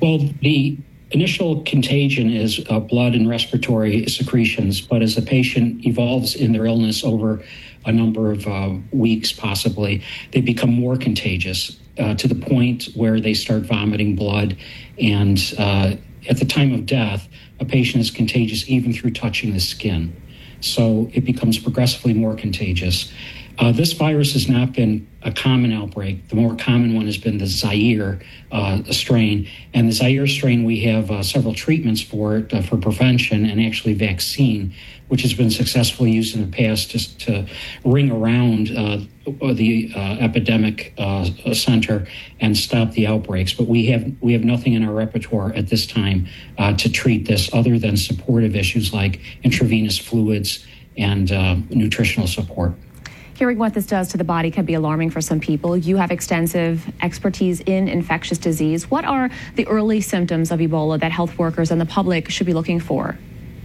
Well, the initial contagion is blood and respiratory secretions, but as the patient evolves in their illness over a number of weeks, possibly, they become more contagious to the point where they start vomiting blood. And at the time of death, a patient is contagious even through touching the skin. So it becomes progressively more contagious. This virus has not been a common outbreak. The more common one has been the Zaire strain. And the Zaire strain, we have several treatments for it for prevention and actually vaccine, which has been successfully used in the past just to ring around the epidemic center and stop the outbreaks. But we have nothing in our repertoire at this time to treat this other than supportive issues like intravenous fluids and nutritional support. Hearing what this does to the body can be alarming for some people. You have extensive expertise in infectious disease. What are the early symptoms of Ebola that health workers and the public should be looking for?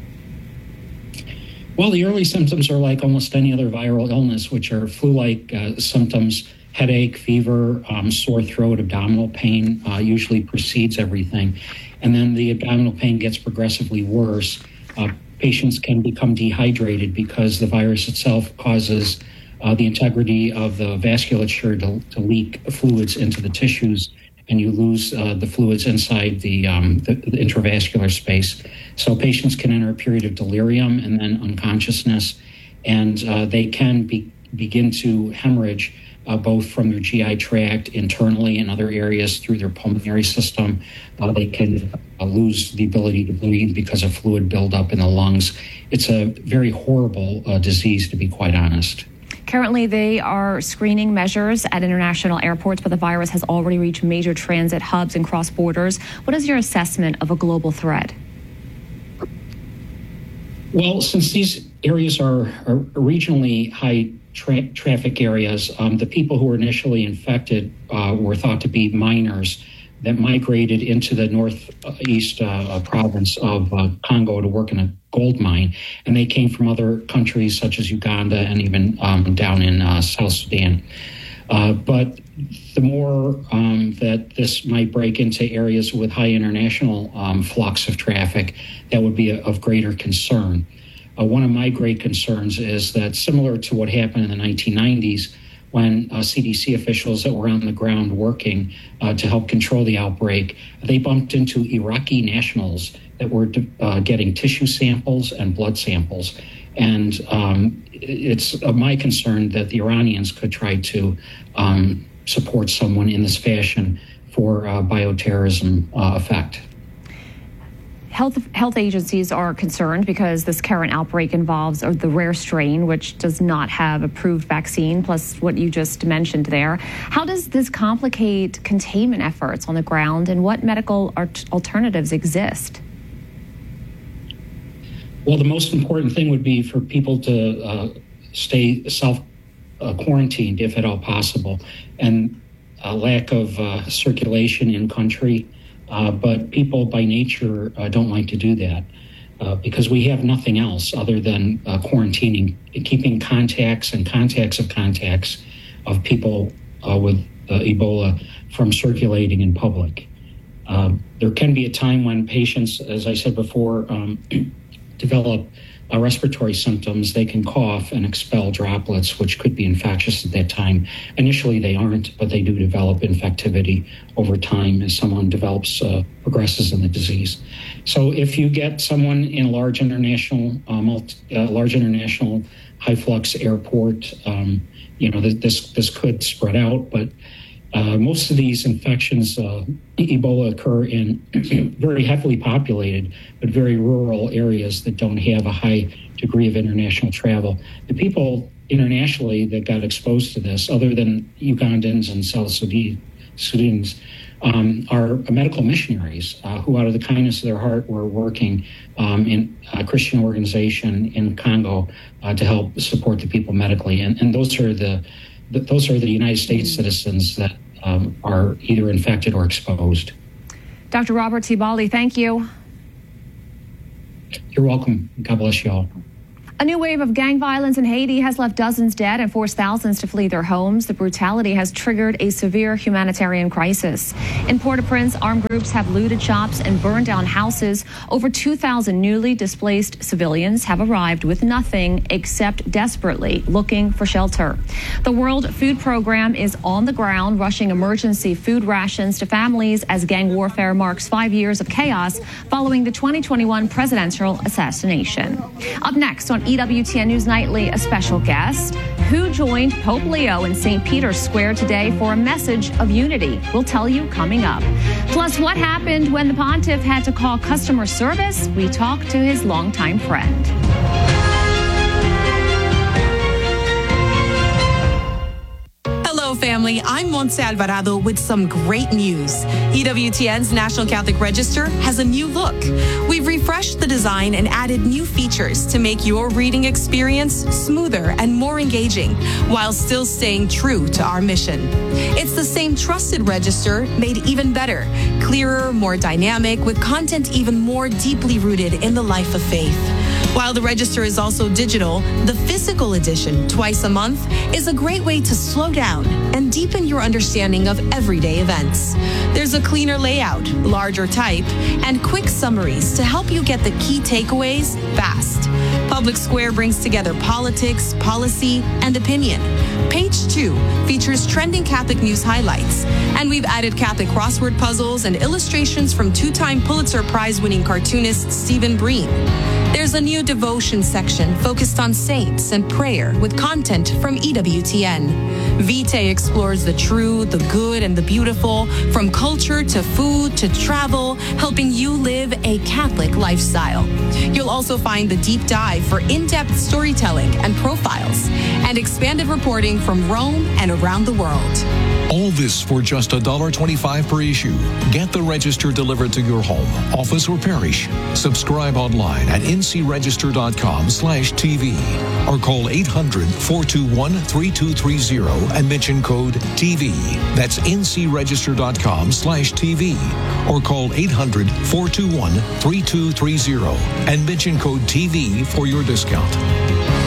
Well, the early symptoms are like almost any other viral illness, which are flu-like symptoms, headache, fever, sore throat, abdominal pain usually precedes everything. And then the abdominal pain gets progressively worse. Patients can become dehydrated because the virus itself causes the integrity of the vasculature to leak fluids into the tissues, and you lose the fluids inside the intravascular space. So patients can enter a period of delirium and then unconsciousness, and they can begin to hemorrhage both from their GI tract internally and other areas through their pulmonary system. They can lose the ability to breathe because of fluid buildup in the lungs. It's a very horrible disease, to be quite honest. Currently, they are screening measures at international airports, but the virus has already reached major transit hubs and cross borders. What is your assessment of a global threat? Well, since these areas are regionally high traffic areas, the people who were initially infected were thought to be miners that migrated into the northeast province of Congo to work in a gold mine. And they came from other countries such as Uganda and even down in South Sudan. But the more that this might break into areas with high international flux of traffic, that would be of greater concern. One of my great concerns is that, similar to what happened in the 1990s, when CDC officials that were on the ground working to help control the outbreak, they bumped into Iraqi nationals that were getting tissue samples and blood samples. And it's my concern that the Iranians could try to support someone in this fashion for bioterrorism effect. Health agencies are concerned because this current outbreak involves the rare strain, which does not have approved vaccine, plus what you just mentioned there. How does this complicate containment efforts on the ground, and what medical alternatives exist? Well, the most important thing would be for people to stay self-quarantined if at all possible, and a lack of circulation in country. But people by nature don't like to do that because we have nothing else other than quarantining, keeping contacts and contacts of people with Ebola from circulating in public. There can be a time when patients, as I said before, develop respiratory symptoms. They can cough and expel droplets, which could be infectious at that time. Initially, they aren't, but they do develop infectivity over time as someone progresses in the disease. So if you get someone in a large international high flux airport, this could spread out, but most of these infections, Ebola, occur in very heavily populated but very rural areas that don't have a high degree of international travel. The people internationally that got exposed to this, other than Ugandans and South Sudanese, are medical missionaries who, out of the kindness of their heart, were working in a Christian organization in Congo to help support the people medically. And those are the United States citizens that are either infected or exposed. Dr. Robert Tibali, thank you. You're welcome. God bless you all. A new wave of gang violence in Haiti has left dozens dead and forced thousands to flee their homes. The brutality has triggered a severe humanitarian crisis. In Port-au-Prince, armed groups have looted shops and burned down houses. Over 2,000 newly displaced civilians have arrived with nothing except desperately looking for shelter. The World Food Program is on the ground, rushing emergency food rations to families as gang warfare marks 5 years of chaos following the 2021 presidential assassination. Up next on EWTN News Nightly, a special guest who joined Pope Leo in St. Peter's Square today for a message of unity. We'll tell you coming up. Plus, what happened when the pontiff had to call customer service? We talk to his longtime friend. Hello, family. I'm Montse Alvarado with some great news. EWTN's National Catholic Register has a new look. We've refreshed the design and added new features to make your reading experience smoother and more engaging while still staying true to our mission. It's the same trusted register made even better, clearer, more dynamic, with content even more deeply rooted in the life of faith. While the register is also digital, the physical edition, twice a month, is a great way to slow down and deepen your understanding of everyday events. There's a cleaner layout, larger type, and quick summaries to help you get the key takeaways fast. Public Square brings together politics, policy, and opinion. Page 2 features trending Catholic news highlights, and we've added Catholic crossword puzzles and illustrations from two-time Pulitzer Prize-winning cartoonist Stephen Breen. There's a new devotion section focused on saints and prayer with content from EWTN. Vitae explores the true, the good, and the beautiful, from culture to food to travel, helping you live a Catholic lifestyle. You'll also find the deep dive for in-depth storytelling and profiles, and expanded reporting from Rome and around the world. All this for just $1.25 per issue. Get the register delivered to your home, office, or parish. Subscribe online at ncregister.com/TV or call 800-421-3230 and mention code TV. That's ncregister.com/TV or call 800-421-3230 and mention code TV for your discount.